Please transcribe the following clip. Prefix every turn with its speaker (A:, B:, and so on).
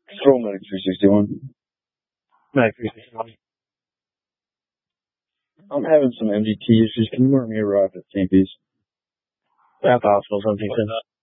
A: Control Medic 361.
B: Medic 361.
A: I'm having some MDT issues. Can you mark me arrived at St. Peace?
B: That's hospital 1710.